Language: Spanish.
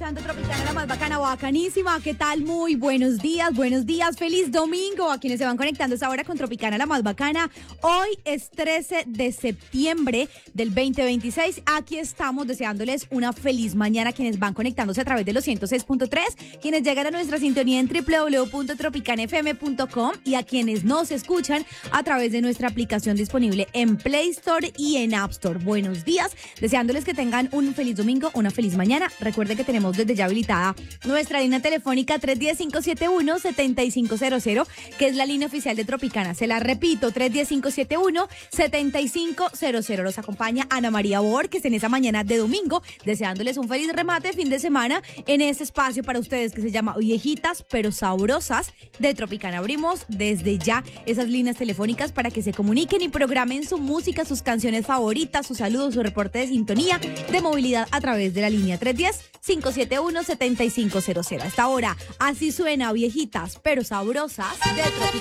escuchando Tropicana, la más bacana, bacanísima. ¿Qué tal? Muy buenos días, feliz domingo a quienes se van conectando esta hora con Tropicana, la más bacana. Hoy es 13 de septiembre del 2026. Aquí estamos deseándoles una feliz mañana a quienes van conectándose a través de los 106.3, quienes llegan a nuestra sintonía en www.tropicanfm.com y a quienes nos escuchan a través de nuestra aplicación disponible en Play Store y en App Store. Buenos días, deseándoles que tengan un feliz domingo, una feliz mañana. Recuerden que tenemos desde ya habilitada nuestra línea telefónica 310-571-7500, que es la línea oficial de Tropicana. Se la repito, 310-571-7500. Los acompaña Ana María Borges en esa mañana de domingo, deseándoles un feliz remate fin de semana en este espacio para ustedes que se llama Viejitas pero Sabrosas de Tropicana. Abrimos desde ya esas líneas telefónicas para que se comuniquen y programen su música, sus canciones favoritas, sus saludos, su reporte de sintonía de movilidad a través de la línea 310-571-7500. Hasta ahora, así suena Viejitas pero Sabrosas de Tropicana.